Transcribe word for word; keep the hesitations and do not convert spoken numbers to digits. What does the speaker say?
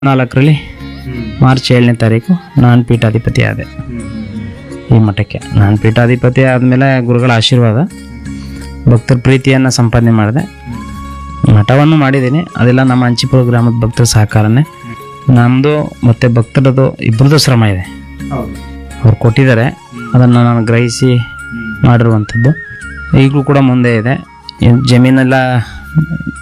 ನಾಲ್ಕರಲ್ಲಿ ಮಾರ್ಚ್ ಏಳನೇ ತಾರೀಕು ನಾನು ಪೀಠಾಧಿಪತಿ ಆದೆ ಈ ಮಠಕ್ಕೆ. ನಾನು ಪೀಠಾಧಿಪತಿ ಆದಮೇಲೆ ಗುರುಗಳ ಆಶೀರ್ವಾದ, ಭಕ್ತರ ಪ್ರೀತಿಯನ್ನು ಸಂಪಾದನೆ ಮಾಡಿದೆ. ಮಠವನ್ನು ಮಾಡಿದ್ದೀನಿ. ಅದೆಲ್ಲ ನಮ್ಮ ಅಂಚಿಪುರ ಗ್ರಾಮದ ಭಕ್ತರ ಸಹಕಾರನೇ. ನಮ್ಮದು ಮತ್ತು ಭಕ್ತರದು ಇಬ್ಬರದು ಶ್ರಮ ಇದೆ. ಅವ್ರು ಕೊಟ್ಟಿದ್ದಾರೆ, ಅದನ್ನು ನಾನು ಗ್ರಹಿಸಿ ಮಾಡಿರುವಂಥದ್ದು. ಈಗಲೂ ಕೂಡ ಮುಂದೆ ಇದೆ. ಜಮೀನೆಲ್ಲ